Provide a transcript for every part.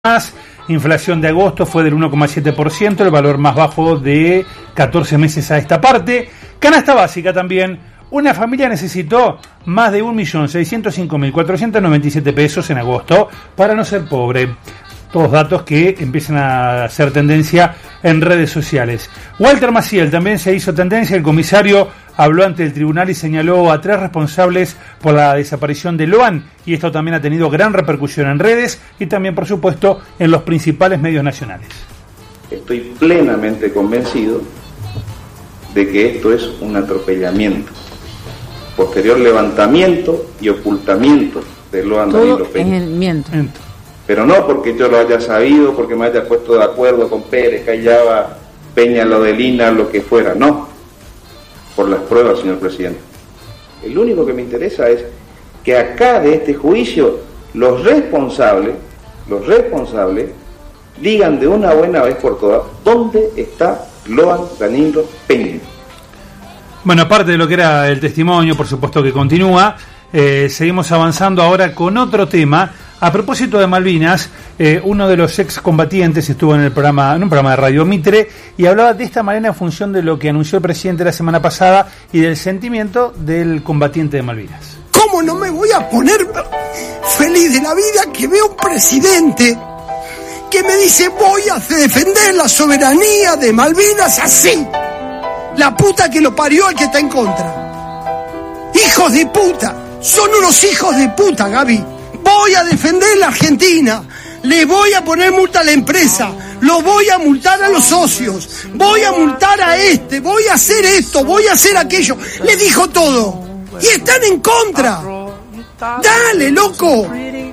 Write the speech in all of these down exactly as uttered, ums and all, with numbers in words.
más. Inflación de agosto fue del uno coma siete por ciento, el valor más bajo de catorce meses a esta parte. Canasta básica también. Una familia necesitó más de un millón seiscientos cinco mil cuatrocientos noventa y siete pesos en agosto para no ser pobre. Todos datos que empiezan a hacer tendencia en redes sociales. Walter Maciel también se hizo tendencia. El comisario habló ante el tribunal y señaló a tres responsables por la desaparición de Loan, y esto también ha tenido gran repercusión en redes y también, por supuesto, en los principales medios nacionales. Estoy plenamente convencido de que esto es un atropellamiento. Posterior levantamiento y ocultamiento de Loan Danilo Peña. Es el miento. Pero no porque yo lo haya sabido, porque me haya puesto de acuerdo con Pérez, Callaba, Peña, lo de Lina, lo que fuera, no. Por las pruebas, señor presidente. El único que me interesa es que acá de este juicio los responsables, los responsables, digan de una buena vez por todas dónde está Loan Danilo Peña. Bueno, aparte de lo que era el testimonio, por supuesto que continúa, eh, seguimos avanzando ahora con otro tema. A propósito de Malvinas, eh, uno de los excombatientes estuvo en el programa, en un programa de Radio Mitre, y hablaba de esta manera en función de lo que anunció el presidente la semana pasada y del sentimiento del combatiente de Malvinas. ¿Cómo no me voy a poner feliz de la vida que veo un presidente que me dice voy a defender la soberanía de Malvinas así? La puta que lo parió el que está en contra. Hijos de puta, son unos hijos de puta, Gaby. Voy a defender la Argentina, le voy a poner multa a la empresa, lo voy a multar a los socios, voy a multar a este, voy a hacer esto, voy a hacer aquello. Le dijo todo. Y están en contra. Dale, loco.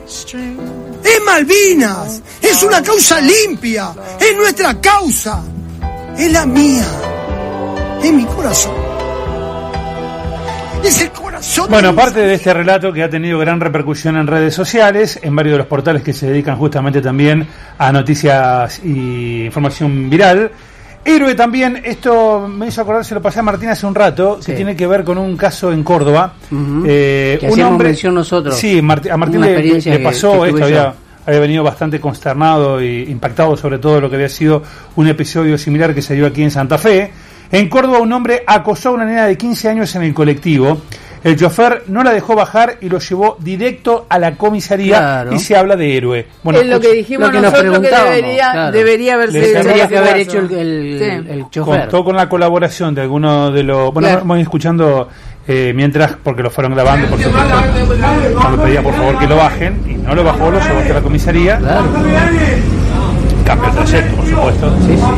Es Malvinas, es una causa limpia, es nuestra causa, es la mía, es mi corazón. Es el corazón. Bueno, aparte de este relato que ha tenido gran repercusión en redes sociales, en varios de los portales que se dedican justamente también a noticias y información viral, Héroe también, esto me hizo acordar, se lo pasé a Martín hace un rato, sí, que tiene que ver con un caso en Córdoba. Uh-huh. eh, que un hombre, mención nosotros. Sí, Martín, a Martín le, le pasó que, que esto, había, había venido bastante consternado e impactado sobre todo lo que había sido un episodio similar que se dio aquí en Santa Fe. En Córdoba un hombre acosó a una nena de quince años en el colectivo. El chofer no la dejó bajar y lo llevó directo a la comisaría, claro, y se habla de Héroe. Bueno, es lo que dijimos lo que nosotros que debería, claro, debería haberse tendría que haber hecho el, el, sí, el chofer. Contó con la colaboración de algunos de los... Bueno, claro, vamos escuchando eh, mientras, porque lo fueron grabando, por supuesto, cuando pedía por favor que lo bajen, y no lo bajó, lo llevó hasta la comisaría. Claro. Cambio el trayecto, por supuesto. Sí, sí.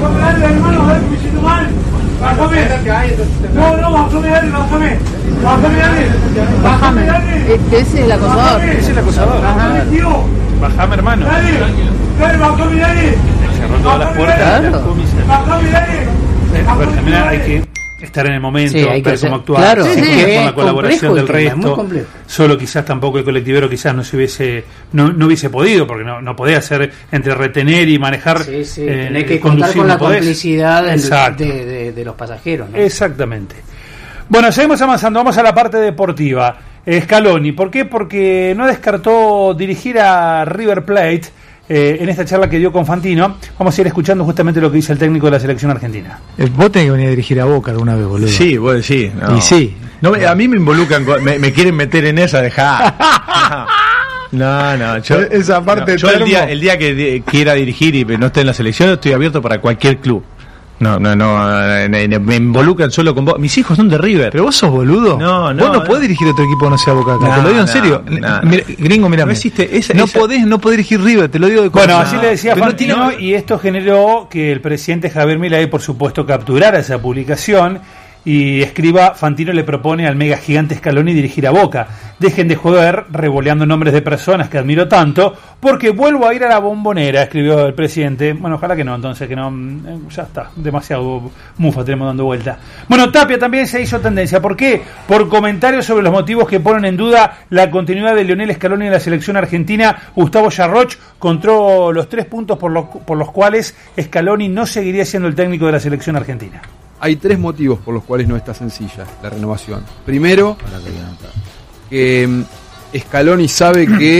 Bájame. No, no, bájame, dale, bájame. Bájame, dale. Bájame, dale. Ese es el acosador. Ese es el acosador. Bájame, tío. Bájame, hermano. Dale, dale, bájame, dale. Cerró todas las puertas. Claro. Bájame, dale. A ver, también hay que estar en el momento, sí, hay que ver cómo actuar, claro, sí, sí, sí, sí, con la colaboración del resto. Muy solo quizás tampoco el colectivero quizás no se hubiese no, no hubiese podido, porque no, no podía hacer entre retener y manejar, sí, sí, eh, tenés que contar con la complicidad de, de, de, de los pasajeros, ¿no? Exactamente. Bueno, seguimos avanzando, vamos a la parte deportiva. Scaloni, ¿por qué? Porque no descartó dirigir a River Plate. Eh, en esta charla que dio con Fantino, vamos a ir escuchando justamente lo que dice el técnico de la selección argentina. Vos tenés que venir a dirigir a Boca alguna vez, boludo. Sí, vos sí. No. Y sí. No, a mí me involucran, me, me quieren meter en esa, dejá. No, no, yo, esa parte no, yo el día, el día que de, quiera dirigir y no esté en la selección, estoy abierto para cualquier club. No, no, no, me involucran solo con vos. Mis hijos son de River. ¿Pero vos sos boludo? No, no. Vos no, no podés dirigir otro equipo que no sea Boca acá. No, te lo digo en no, serio. No, mira, gringo, mirame. No existe esa, No esa... podés, no podés dirigir River, te lo digo de corazón. Bueno, así le decía Fantino, no tiene... y esto generó que el presidente Javier Milei, por supuesto, capturara esa publicación. Y escriba, Fantino le propone al mega gigante Scaloni dirigir a Boca. Dejen de joder revoleando nombres de personas que admiro tanto, porque vuelvo a ir a la Bombonera, escribió el presidente. Bueno, ojalá que no, entonces, que no, ya está, demasiado mufa tenemos dando vuelta. Bueno, Tapia también se hizo tendencia. ¿Por qué? Por comentarios sobre los motivos que ponen en duda la continuidad de Lionel Scaloni en la selección argentina. Gustavo Yarroch contó los tres puntos por los, por los cuales Scaloni no seguiría siendo el técnico de la selección argentina. Hay tres motivos por los cuales no está sencilla la renovación. Primero, que Scaloni sabe que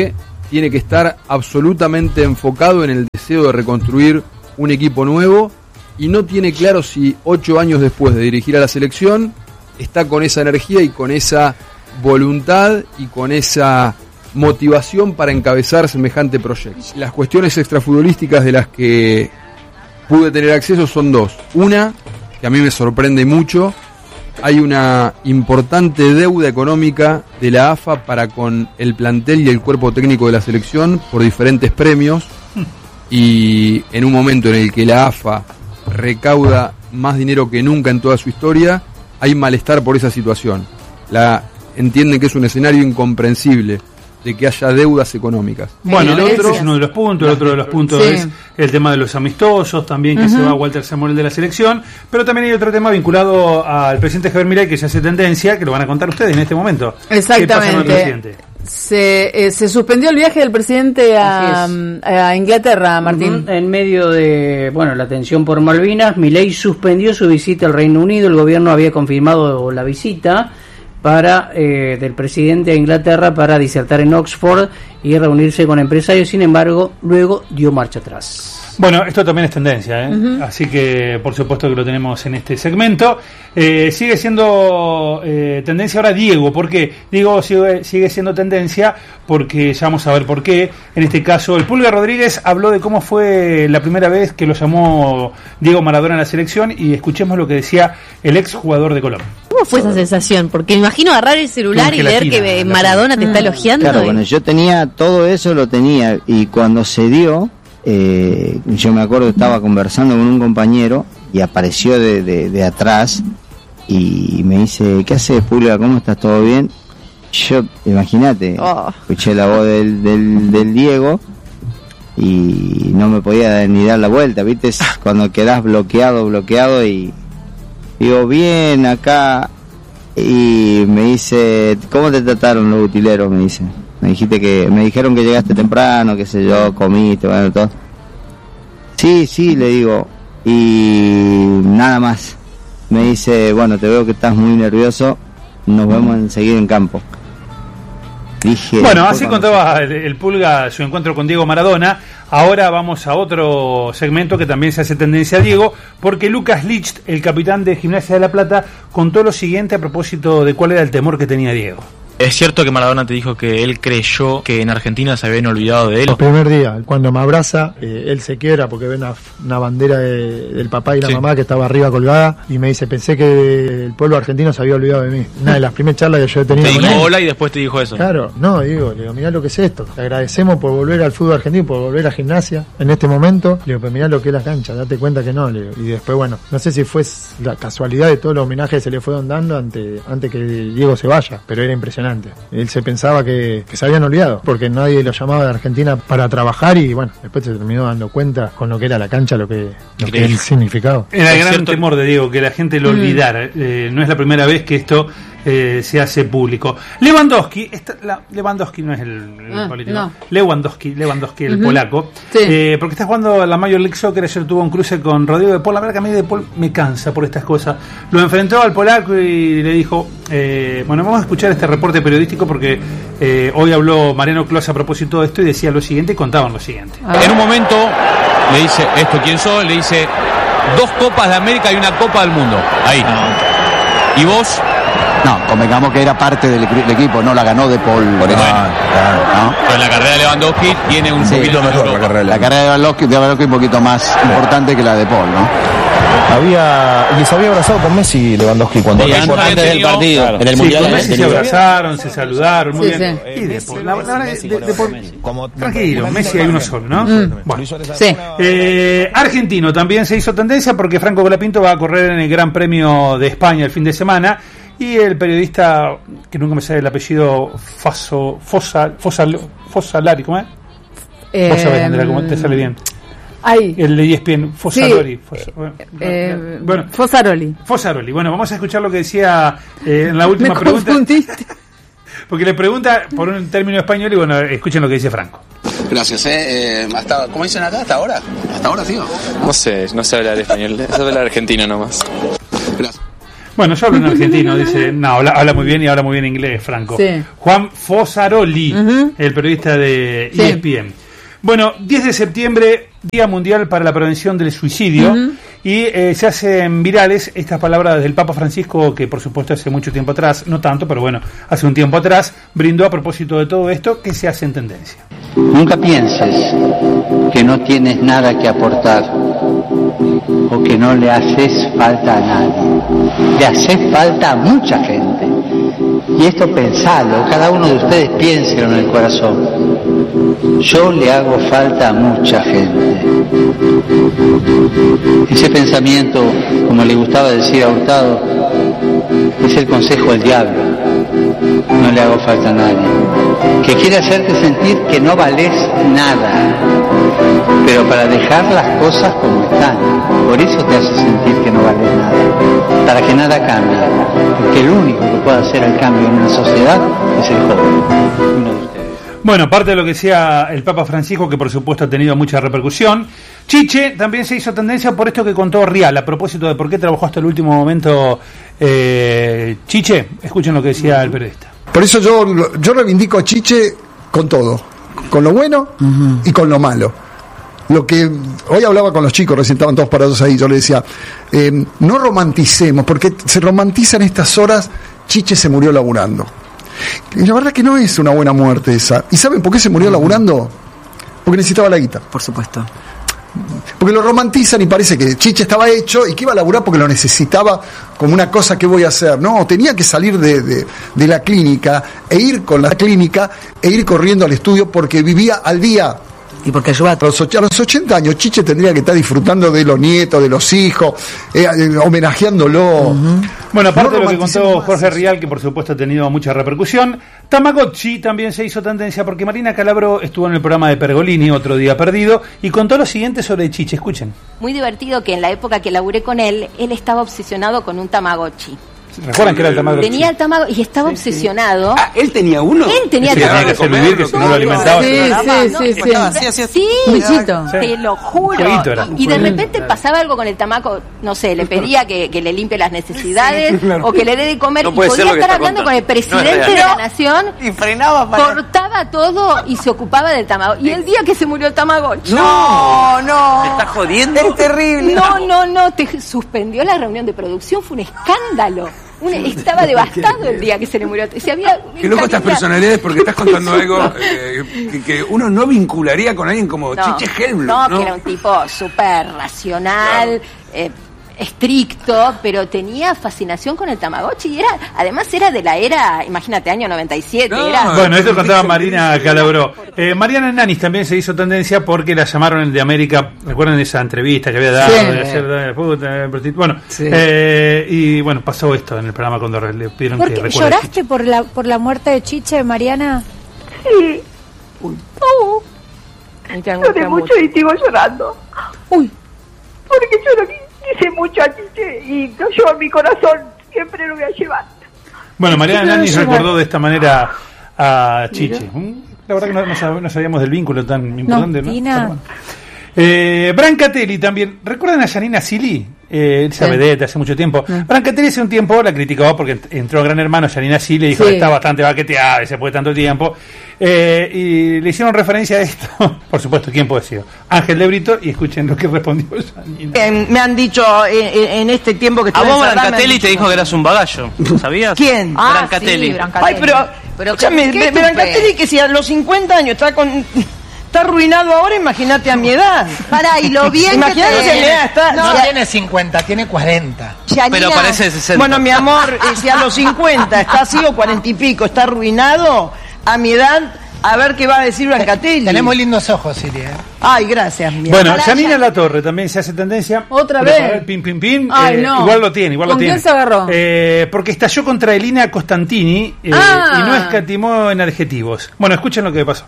tiene que estar absolutamente enfocado en el deseo de reconstruir un equipo nuevo y no tiene claro si ocho años después de dirigir a la selección está con esa energía y con esa voluntad y con esa motivación para encabezar semejante proyecto. Las cuestiones extrafutbolísticas de las que pude tener acceso son dos. Una, que a mí me sorprende mucho, hay una importante deuda económica de la A F A para con el plantel y el cuerpo técnico de la selección por diferentes premios, y en un momento en el que la A F A recauda más dinero que nunca en toda su historia, hay malestar por esa situación. La entienden que es un escenario incomprensible de que haya deudas económicas. Bueno, el otro es uno de los puntos, el otro de los puntos sí. es el tema de los amistosos, también que uh-huh. se va Walter Samuel de la selección, pero también hay otro tema vinculado al presidente Javier Milei que se hace tendencia, que lo van a contar ustedes en este momento. Exactamente. Se, eh, se suspendió el viaje del presidente a, a Inglaterra, Martín. Uh-huh. En medio de bueno la tensión por Malvinas, Milei suspendió su visita al Reino Unido. El gobierno había confirmado la visita para eh, del presidente a Inglaterra para disertar en Oxford y reunirse con empresarios. Sin embargo, luego dio marcha atrás. Bueno, esto también es tendencia, ¿eh? Uh-huh. Así que por supuesto que lo tenemos en este segmento. Eh, sigue siendo eh, tendencia ahora Diego. ¿Por qué? Diego sigue, sigue siendo tendencia porque ya vamos a ver por qué. En este caso, el Pulga Rodríguez habló de cómo fue la primera vez que lo llamó Diego Maradona en la selección, y escuchemos lo que decía el ex jugador de Colombia. ¿Cómo fue esa sensación? Porque me imagino agarrar el celular y leer que Maradona te está elogiando. Claro, y... bueno, yo tenía todo eso, lo tenía, y cuando se dio, eh, yo me acuerdo que estaba conversando con un compañero y apareció de, de, de atrás y me dice, ¿qué haces, Pulga? ¿Cómo estás? ¿Todo bien? Yo, imagínate, oh. escuché la voz del, del, del Diego y no me podía ni dar la vuelta, ¿viste? Cuando quedás bloqueado, bloqueado y... Digo, bien, acá, y me dice, ¿cómo te trataron los utileros? Me dice, me dijiste que, me dijeron que llegaste temprano, qué sé yo, comiste, bueno, todo. Sí, sí, le digo, y nada más. Me dice, bueno, te veo que estás muy nervioso, nos vemos enseguida en campo. Dije, bueno, así contaba el, el Pulga su encuentro con Diego Maradona. Ahora vamos a otro segmento que también se hace tendencia a Diego, porque Lucas Licht, el capitán de Gimnasia de La Plata, contó lo siguiente a propósito de cuál era el temor que tenía Diego. ¿Es cierto que Maradona te dijo que él creyó que en Argentina se habían olvidado de él? El primer día, cuando me abraza, eh, él se quiebra porque ve una, una bandera de, del papá y la sí. mamá que estaba arriba colgada, y me dice, pensé que el pueblo argentino se había olvidado de mí. Una de las primeras charlas que yo he tenido te con dijo él. Hola y después te dijo eso. Claro, no, digo, le digo, mirá lo que es esto. Te agradecemos por volver al fútbol argentino, por volver a Gimnasia en este momento. Le digo, pero mirá lo que es la cancha, date cuenta que no. Le digo. Y después, bueno, no sé si fue la casualidad de todos los homenajes que se le fueron dando ante, antes que Diego se vaya, pero era impresionante. Él se pensaba que, que se habían olvidado, porque nadie lo llamaba de Argentina para trabajar, y bueno, después se terminó dando cuenta con lo que era la cancha, lo que, lo que el significado. Era el gran cierto? temor de Diego, que la gente lo olvidara. Mm. Eh, no es la primera vez que esto eh, se hace público. Lewandowski, esta, la, Lewandowski no es el, el ah, político, no. Lewandowski, Lewandowski el uh-huh. polaco, sí. eh, porque está jugando la Major League Soccer. Ayer tuvo un cruce con Rodrigo de Paul. La verdad que a mí de Paul me cansa por estas cosas. Lo enfrentó al polaco y le dijo, eh, bueno, vamos a escuchar este reporte periodístico porque eh, hoy habló Mariano Clos a propósito de esto y decía lo siguiente, y contaban lo siguiente. Ah. En un momento le dice, ¿esto quién sos? Le dice, dos copas de América y una copa del mundo. Ahí. No. ¿Y vos? No, convengamos que era parte del, del equipo, no la ganó De Paul. Por eso. Bueno, ¿no? Pero la carrera de Lewandowski tiene un sí, poquito mejor. La carrera, la carrera de Lewandowski, de Lewandowski un poquito más importante que la de Paul, ¿no? Había y se había abrazado con Messi Lewandowski cuando sí, antes, antes del partido, claro. En el sí, mundial con Messi se abrazaron, se saludaron, muy sí, bien. Sí. Y de Paul, la verdad, de, de, de Paul, como, tranquilo, Messi hay uno solo, ¿no? Mm. Bueno, sí. Eh, argentino también se hizo tendencia porque Franco Colapinto va a correr en el Gran Premio de España el fin de semana. Y el periodista, que nunca me sale el apellido, Faso, Fosa, Fosa, Fosalari, ¿cómo es? Eh, Vos sabés, Andrea, cómo te sale bien. Ahí. El de E S P N, Fosaroli. Sí. Fosa, bueno, eh, bueno, Fosaroli. Fosaroli. Bueno, vamos a escuchar lo que decía eh, en la última me pregunta. Confundiste. Porque le pregunta por un término español y bueno, escuchen lo que dice Franco. Gracias, eh. eh hasta, ¿Cómo dicen acá? ¿Hasta ahora? ¿Hasta ahora, tío? No sé, no sé hablar español, sé hablar argentino nomás. Gracias. Bueno, yo hablo en argentino, dice, no, habla, habla muy bien y habla muy bien inglés, Franco. Sí. Juan Fosaroli, uh-huh. el periodista de sí. E S P N. Bueno, diez de septiembre, Día Mundial para la Prevención del Suicidio, uh-huh. y eh, se hacen virales estas palabras del Papa Francisco, que por supuesto hace mucho tiempo atrás, no tanto, pero bueno, hace un tiempo atrás, brindó a propósito de todo esto, que se hace en tendencia. Nunca pienses que no tienes nada que aportar o que no le haces falta a nadie. Le haces falta a mucha gente. Y esto pensalo, cada uno de ustedes piénselo en el corazón. Yo le hago falta a mucha gente. Ese pensamiento, como le gustaba decir a Hurtado, es el consejo del diablo. No le hago falta a nadie. Que quiere hacerte sentir que no valés nada, pero para dejar las cosas como están. Por eso te hace sentir que no valés nada, para que nada cambie, porque el único que puede hacer el cambio en una sociedad es el joven, uno de ustedes. Bueno, parte de lo que decía el Papa Francisco, que por supuesto ha tenido mucha repercusión. Chiche también se hizo tendencia por esto que contó Rial, a propósito de por qué trabajó hasta el último momento. eh, Chiche, escuchen lo que decía el periodista. Por eso yo, yo reivindico a Chiche con todo, con lo bueno uh-huh. y con lo malo. Lo que hoy hablaba con los chicos, recién estaban todos parados ahí, yo le decía, eh, no romanticemos, porque se romantizan estas horas. Chiche se murió laburando. Y la verdad que no es una buena muerte esa. ¿Y saben por qué se murió laburando? Porque necesitaba la guita. Por supuesto. Porque lo romantizan y parece que Chiche estaba hecho y que iba a laburar porque lo necesitaba como una cosa que voy a hacer. No, tenía que salir de, de, de la clínica e ir con la clínica e ir corriendo al estudio porque vivía al día. Y porque ayuda a los, a los ochenta años Chiche tendría que estar disfrutando de los nietos, de los hijos, eh, eh, homenajeándolo. Uh-huh. Bueno, aparte no de lo que contó Jorge Rial, que por supuesto ha tenido mucha repercusión, Tamagotchi también se hizo tendencia porque Marina Calabro estuvo en el programa de Pergolini, Otro Día Perdido, y contó lo siguiente sobre Chiche. Escuchen. Muy divertido que en la época que laburé con él, él estaba obsesionado con un Tamagotchi. ¿Recuerdan que era el Tamagotchi? Tenía el Tamagotchi y estaba sí, obsesionado. Sí. Ah, ¿él tenía uno? Él tenía sí, Tamagotchi. Tenía que hacer vivir, que si no lo alimentaba. Sí, sí, sí. Sí, sí, sí. sí. Un bichito. Te lo juro. Y de repente pasaba algo con el Tamagotchi, no sé, le pedía que, que le limpie las necesidades, sí, claro. o que le dé de comer. No y podía estar hablando con el presidente no de la nación. Y frenaba para... Cortaba todo y se ocupaba del Tamagotchi. Y el día que se murió el Tamagotchi. No, no. ¿Me estás jodiendo? Es terrible. No, no, no. Te suspendió la reunión de producción. Fue un escándalo. Un, estaba devastado el día que se le murió. Se había, Qué loco estas personalidades, porque estás contando algo eh, que, que uno no vincularía con alguien como no, Chiche Helmut. No, no, que era un tipo súper racional, claro. eh, estricto, pero tenía fascinación con el Tamagotchi y era, además era de la era, imagínate, año noventa y siete. No, era... Bueno, esto contaba Marina Calabro. Eh, Mariana Nanis también se hizo tendencia porque la llamaron de América, recuerdan esa entrevista que había dado sí. de hacer de puta, bueno, sí. eh, y bueno, pasó esto en el programa cuando le pidieron porque que recuerde. ¿Lloraste por la por la muerte de Chiche, Mariana? Sí. Uy. Uh, Lloré mucho y sigo llorando. Uy. Porque yo lo quise mucho a Chiche y yo en mi corazón siempre lo voy a llevar. Bueno, Mariana Nanis recordó de esta manera a Chiche. La verdad que no, no, sab- no sabíamos del vínculo tan importante, ¿no? ¿no? Bueno. Eh, Brancatelli también. ¿Recuerdan a Janina Silly? Eh, esa sí. vedette hace mucho tiempo. Sí. Brancatelli hace un tiempo la criticó porque entró Gran Hermano Janina Silly y dijo sí. que está bastante baqueteada y se puede tanto tiempo. Eh, y le hicieron referencia a esto. Por supuesto, ¿quién puede ser? Ángel de Brito, y escuchen lo que respondió Janina. Eh, me han dicho en, en este tiempo que estuve a vos Brancatelli te dijo que eras un bagallo, ¿sabías? ¿Quién? Ah, Brancatelli. Sí, Brancatelli. Ay, pero, pero escúchame, ¿qué, qué Brancatelli que si a los cincuenta años está con... Está arruinado ahora, imagínate a mi edad. Pará, y lo bien imagínate que te... a mi edad está... No, no tiene cincuenta, tiene cuarenta. Janina, pero parece sesenta. Bueno, mi amor, eh, si a los cincuenta está así o cuarenta y pico, está arruinado, a mi edad, a ver qué va a decir Brancatelli. Tenemos lindos ojos, Siria. Ay, gracias, mi Bueno, Janina Latorre también se hace tendencia. ¿Otra vez? Pin, pin, pin. Ay, eh, no. Igual lo tiene, igual ¿Con lo tiene. quién se agarró? Eh, porque estalló contra Elina Costantini eh, ah. y no escatimó en adjetivos. Bueno, escuchen lo que pasó.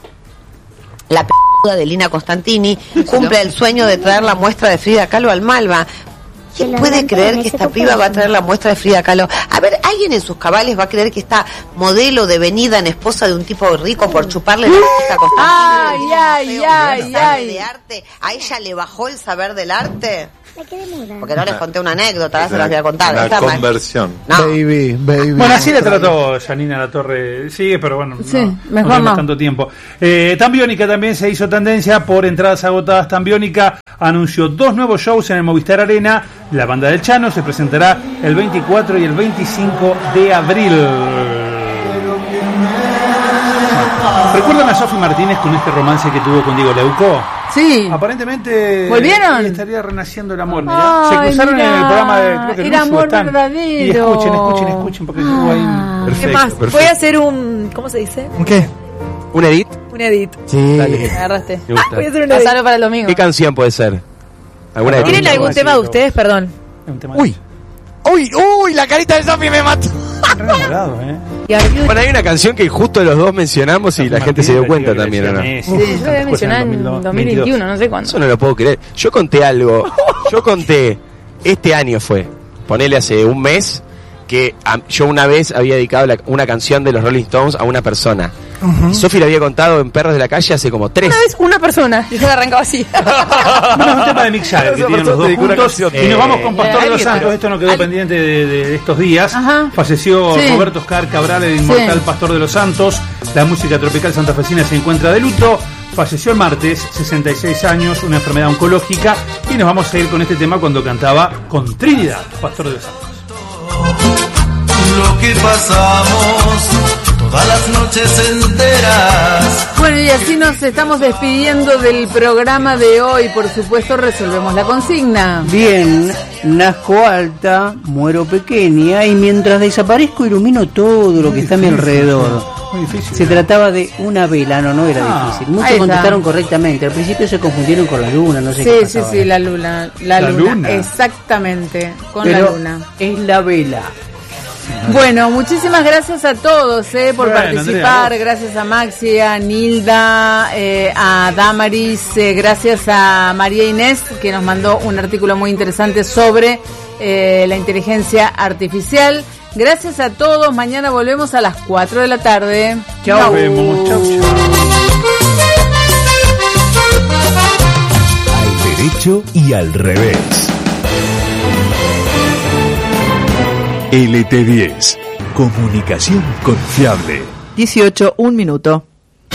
La p*** de Lina Costantini cumple el sueño de traer la muestra de Frida Kahlo al Malva. ¿Quién puede creer que esta piba va a traer la muestra de Frida Kahlo? A ver, ¿alguien en sus cabales va a creer que esta modelo devenida en esposa de un tipo rico por chuparle la pija Ay, ay, ay, ay. de arte, a ella le bajó el saber del arte? Porque no les conté una anécdota, ahora se las voy a contar. La Está mal. conversión. No. Baby, baby. Bueno, así le trató Janina Latorre. Sigue, pero bueno, Sí, no, mejor no tenemos no. tanto tiempo. Eh, Tambiónica también se hizo tendencia por entradas agotadas. Tambiónica anunció dos nuevos shows en el Movistar Arena. La banda del Chano se presentará el veinticuatro y el veinticinco de abril. ¿Recuerdan a Sofi Martínez con este romance que tuvo con Diego Leuco? Sí. Aparentemente ¿Volvieron? estaría renaciendo el amor. Mirá. Se Ay, cruzaron mirá, en el programa de creo que era Luzu amor están. verdadero. Y escuchen, escuchen, escuchen porque estuvo ahí. Ah. Perfecto, ¿Qué más? perfecto. Voy a hacer un... ¿Cómo se dice? ¿Un qué? ¿Un edit? Un edit. Sí. Me agarraste. Me gusta. Voy a hacer un edit. Pasalo para el domingo. ¿Qué canción puede ser? ¿Alguna de ¿Tienen Pink? algún tema de ustedes? Perdón. Uy. Uy, uy, la carita de Sofi me mató. Enamorado, ¿eh? Bueno, hay una canción que justo los dos mencionamos y la gente se dio cuenta también, ¿o no? Sí, yo lo había mencionado en dos mil veintiuno, no sé cuándo. Eso no lo puedo creer. Yo conté algo. Yo conté, este año fue, ponele hace un mes, que a- yo una vez había dedicado la- una canción de los Rolling Stones a una persona. Y Sofi la había contado en Perros de la Calle hace como tres. Una vez una persona. Y yo la arrancaba así. Bueno, es un tema de Mick Jagger que Esa tienen los persona dos dedicó una juntos. canción. Y nos vamos con Eh, Pastor de los alguien, Santos. pero- Esto no quedó al- pendiente de, de- de estos días. Ajá. Falleció Sí. Roberto Oscar Cabral, el inmortal Sí. Pastor de los Santos. La música tropical santafesina se encuentra de luto. Falleció el martes, sesenta y seis años, una enfermedad oncológica. Y nos vamos a ir con este tema cuando cantaba con Trinidad, Pastor de los Santos. Lo que pasamos todas las noches enteras. Bueno, y así nos estamos despidiendo del programa de hoy. Por supuesto, resolvemos la consigna. Bien, nazco alta, muero pequeña y mientras desaparezco ilumino todo lo que está a mi alrededor. Muy difícil. Se trataba de una vela, no, no era Ah, difícil. ahí Muchos está. contestaron correctamente. Al principio se confundieron con la luna, no sé Sí, qué sí, pasaba. sí, la luna. La, La luna. luna. Exactamente, con Pero la luna. es la vela. Bueno, muchísimas gracias a todos eh, por Bueno, participar. Andrea, gracias a Maxi, a Nilda, eh, a Damaris, eh, gracias a María Inés, que nos mandó un artículo muy interesante sobre eh, la inteligencia artificial. Gracias a todos. Mañana volvemos a las cuatro de la tarde. Chau. Nos vemos. Chau, chau. Al derecho y al revés. L T diez. Comunicación confiable. dieciocho, un minuto.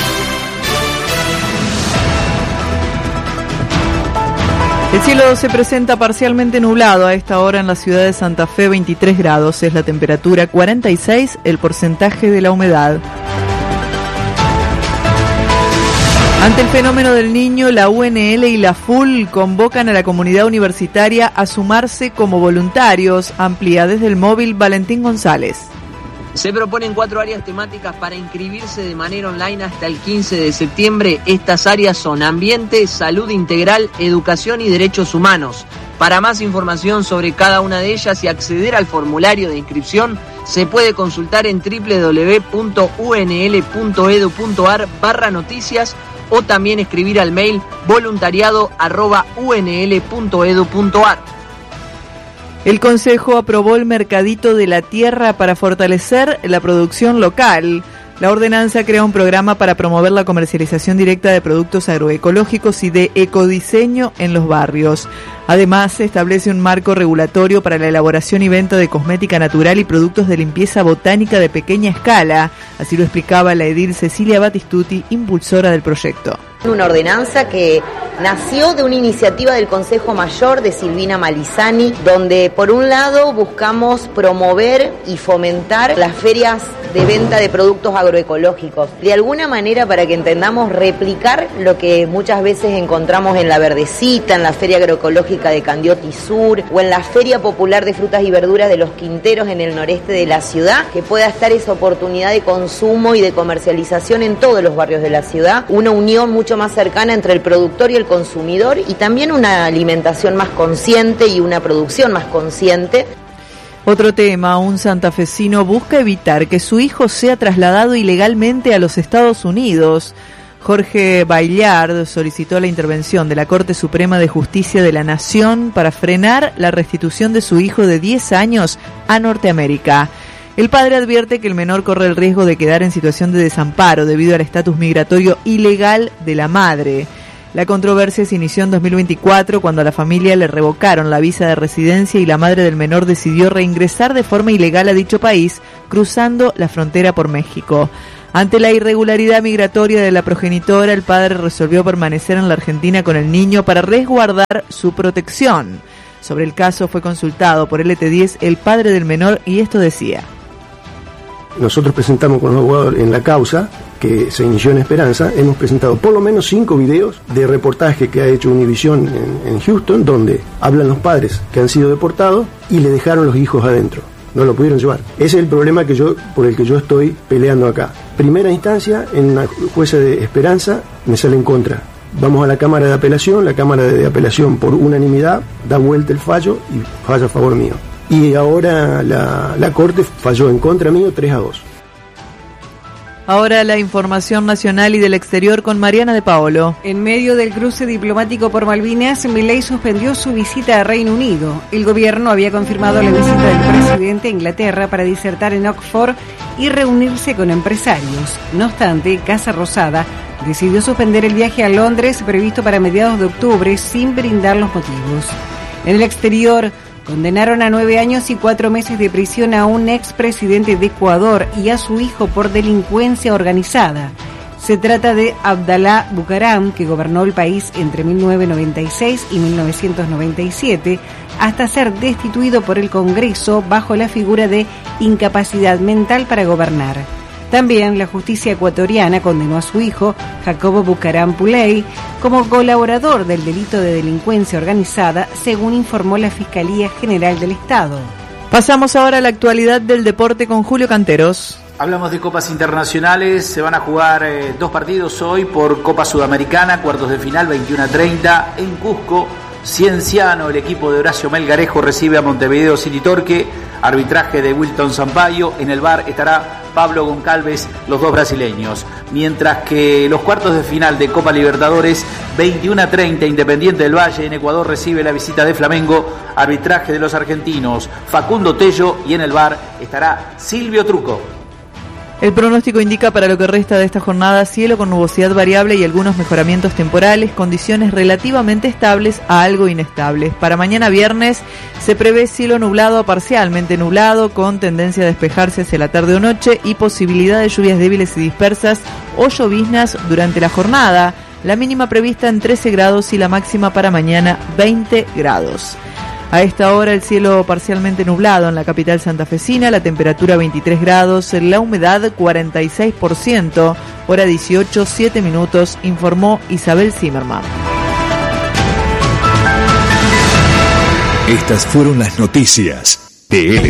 El cielo se presenta parcialmente nublado a esta hora en la ciudad de Santa Fe, veintitrés grados es la temperatura, cuarenta y seis el porcentaje de la humedad. Ante el fenómeno del Niño, la U N L y la F U L convocan a la comunidad universitaria a sumarse como voluntarios. Amplía desde el móvil Valentín González. Se proponen cuatro áreas temáticas para inscribirse de manera online hasta el quince de septiembre. Estas áreas son ambiente, salud integral, educación y derechos humanos. Para más información sobre cada una de ellas y acceder al formulario de inscripción, se puede consultar en w w w punto u n l punto e d u punto a r barra noticias o también escribir al mail voluntariado arroba u n l punto e d u punto a r. El Consejo aprobó el Mercadito de la Tierra para fortalecer la producción local. La ordenanza crea un programa para promover la comercialización directa de productos agroecológicos y de ecodiseño en los barrios. Además, se establece un marco regulatorio para la elaboración y venta de cosmética natural y productos de limpieza botánica de pequeña escala. Así lo explicaba la edil Cecilia Batistuti, impulsora del proyecto. Una ordenanza que nació de una iniciativa del Consejo Mayor de Silvina Malizani, donde por un lado buscamos promover y fomentar las ferias de venta de productos agroecológicos. De alguna manera, para que entendamos, replicar lo que muchas veces encontramos en la Verdecita, en la Feria Agroecológica de Candioti Sur o en la Feria Popular de Frutas y Verduras de los Quinteros en el noreste de la ciudad, que pueda estar esa oportunidad de consumo y de comercialización en todos los barrios de la ciudad, una unión mucho más cercana entre el productor y el consumidor y también una alimentación más consciente y una producción más consciente. Otro tema, un santafesino busca evitar que su hijo sea trasladado ilegalmente a los Estados Unidos. Jorge Baillard solicitó la intervención de la Corte Suprema de Justicia de la Nación para frenar la restitución de su hijo de diez años a Norteamérica. El padre advierte que el menor corre el riesgo de quedar en situación de desamparo debido al estatus migratorio ilegal de la madre. La controversia se inició en dos mil veinticuatro cuando a la familia le revocaron la visa de residencia y la madre del menor decidió reingresar de forma ilegal a dicho país, cruzando la frontera por México. Ante la irregularidad migratoria de la progenitora, el padre resolvió permanecer en la Argentina con el niño para resguardar su protección. Sobre el caso fue consultado por L T diez el padre del menor y esto decía. Nosotros presentamos con los abogados en la causa, que se inició en Esperanza, hemos presentado por lo menos cinco videos de reportaje que ha hecho Univision en, en Houston, donde hablan los padres que han sido deportados y le dejaron los hijos adentro. No lo pudieron llevar. Ese es el problema que yo, por el que yo estoy peleando acá. Primera instancia, en la jueza de Esperanza, me sale en contra. Vamos a la Cámara de Apelación, la Cámara de Apelación por unanimidad da vuelta el fallo y falla a favor mío. Y ahora la, la Corte falló en contra mío tres a dos. Ahora la información nacional y del exterior con Mariana de Paolo. En medio del cruce diplomático por Malvinas, Milei suspendió su visita a Reino Unido. El gobierno había confirmado la visita del presidente a Inglaterra para disertar en Oxford y reunirse con empresarios. No obstante, Casa Rosada decidió suspender el viaje a Londres previsto para mediados de octubre sin brindar los motivos. En el exterior, condenaron a nueve años y cuatro meses de prisión a un expresidente de Ecuador y a su hijo por delincuencia organizada. Se trata de Abdalá Bucaram, que gobernó el país entre mil novecientos noventa y seis y mil novecientos noventa y siete, hasta ser destituido por el Congreso bajo la figura de incapacidad mental para gobernar. También la justicia ecuatoriana condenó a su hijo, Jacobo Bucaram Puley, como colaborador del delito de delincuencia organizada, según informó la Fiscalía General del Estado. Pasamos ahora a la actualidad del deporte con Julio Canteros. Hablamos de copas internacionales, se van a jugar eh, dos partidos hoy por Copa Sudamericana, cuartos de final, veintiuno a treinta, en Cusco. Cienciano, el equipo de Horacio Melgarejo, recibe a Montevideo City Torque, arbitraje de Wilton Sampaio, en el V A R estará Pablo Goncalves, los dos brasileños. Mientras que los cuartos de final de Copa Libertadores, veintiuno a treinta, Independiente del Valle en Ecuador recibe la visita de Flamengo, arbitraje de los argentinos Facundo Tello, y en el V A R estará Silvio Truco. El pronóstico indica para lo que resta de esta jornada cielo con nubosidad variable y algunos mejoramientos temporales, condiciones relativamente estables a algo inestables. Para mañana viernes se prevé cielo nublado a parcialmente nublado con tendencia a despejarse hacia la tarde o noche y posibilidad de lluvias débiles y dispersas o lloviznas durante la jornada. La mínima prevista en trece grados y la máxima para mañana veinte grados. A esta hora el cielo parcialmente nublado en la capital santafesina, la temperatura veintitrés grados, la humedad cuarenta y seis por ciento, hora dieciocho, siete minutos, informó Isabel Zimmerman. Estas fueron las noticias de L.